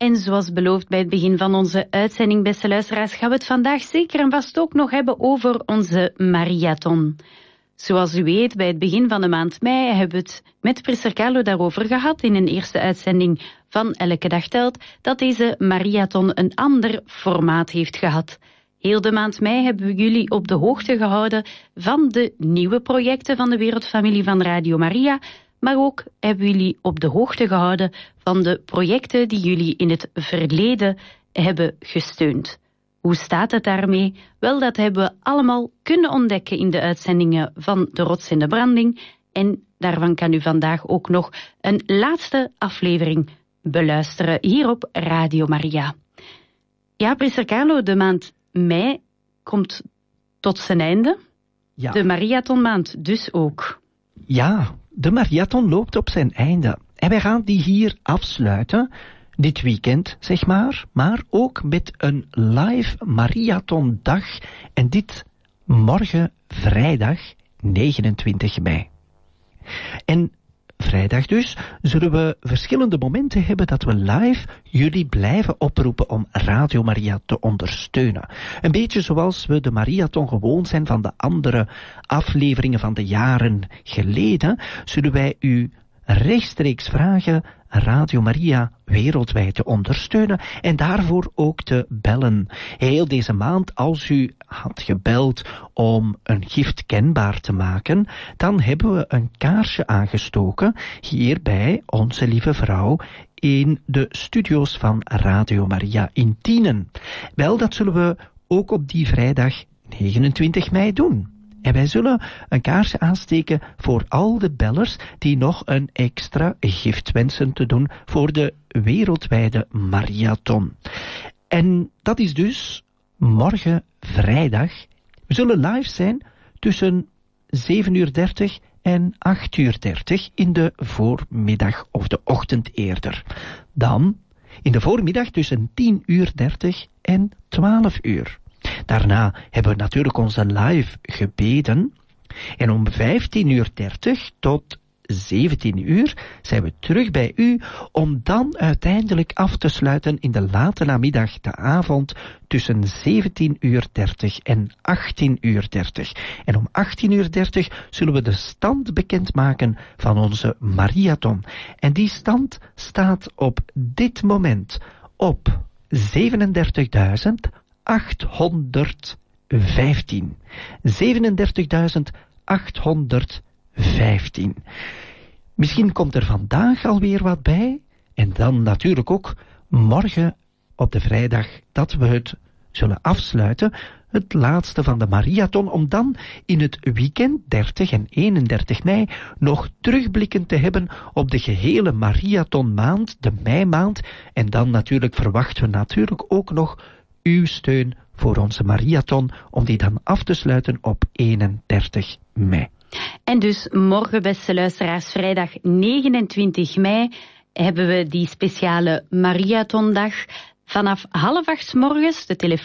En zoals beloofd bij het begin van onze uitzending, beste luisteraars, gaan we het vandaag zeker en vast ook nog hebben over onze Mariathon. Zoals u weet, bij het begin van de maand mei hebben we het met Priester Carlo daarover gehad in een eerste uitzending van Elke Dag Telt, dat deze Mariathon een ander formaat heeft gehad. Heel de maand mei hebben we jullie op de hoogte gehouden van de nieuwe projecten van de Wereldfamilie van Radio Maria, maar ook hebben we jullie op de hoogte gehouden van de projecten die jullie in het verleden hebben gesteund. Hoe staat het daarmee? Wel, dat hebben we allemaal kunnen ontdekken in de uitzendingen van De Rots in de Branding. En daarvan kan u vandaag ook nog een laatste aflevering beluisteren hier op Radio Maria. Ja, priester Carlo, de maand mei komt tot zijn einde. Ja. De Mariathonmaand dus ook. Ja, de Mariathon loopt op zijn einde. En wij gaan die hier afsluiten, dit weekend zeg maar ook met een live Mariathondag. En dit morgen vrijdag 29 mei. En vrijdag dus zullen we verschillende momenten hebben dat we live jullie blijven oproepen om Radio Maria te ondersteunen. Een beetje zoals we de Mariathon gewoon zijn van de andere afleveringen van de jaren geleden, zullen wij u rechtstreeks vragen Radio Maria wereldwijd te ondersteunen en daarvoor ook te bellen. Heel deze maand, als u had gebeld om een gift kenbaar te maken, dan hebben we een kaarsje aangestoken hier bij Onze Lieve Vrouw in de studio's van Radio Maria in Tienen. Wel, dat zullen we ook op die vrijdag 29 mei doen. En wij zullen een kaarsje aansteken voor al de bellers die nog een extra gift wensen te doen voor de wereldwijde Mariathon. En dat is dus morgen vrijdag. We zullen live zijn tussen 7:30 en 8:30 in de voormiddag of de ochtend eerder. Dan in de voormiddag tussen 10:30 en 12:00. Daarna hebben we natuurlijk onze live gebeden. En om 15:30 tot 17:00 zijn we terug bij u om dan uiteindelijk af te sluiten in de late namiddag, de avond, tussen 17:30 en 18:30. En om 18:30 zullen we de stand bekendmaken van onze Mariathon. En die stand staat op dit moment op 37.815. 37.815. Misschien komt er vandaag alweer wat bij. En dan natuurlijk ook morgen op de vrijdag dat we het zullen afsluiten. Het laatste van de Mariathon. Om dan in het weekend 30 en 31 mei nog terugblikken te hebben op de gehele Mariathonmaand, de meimaand. En dan natuurlijk verwachten we natuurlijk ook nog uw steun voor onze Mariathon, om die dan af te sluiten op 31 mei. En dus morgen, beste luisteraars, vrijdag 29 mei, hebben we die speciale Mariathondag vanaf 7:30 morgens. De telefoon